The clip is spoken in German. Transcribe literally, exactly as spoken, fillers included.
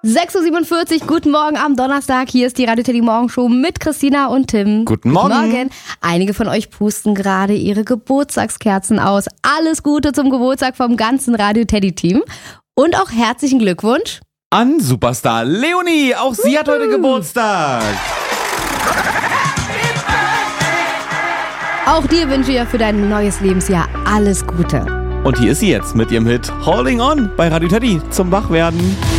sechs Uhr siebenundvierzig, guten Morgen am Donnerstag. Hier ist die Radio Teddy Morgenshow mit Christina und Tim. Guten Morgen. Guten Morgen. Einige von euch pusten gerade ihre Geburtstagskerzen aus. Alles Gute zum Geburtstag vom ganzen Radio Teddy Team. Und auch herzlichen Glückwunsch an Superstar Leonie. Auch sie uh. hat heute Geburtstag. Auch dir wünsche ich für dein neues Lebensjahr alles Gute. Und hier ist sie jetzt mit ihrem Hit Holding On bei Radio Teddy zum Wachwerden.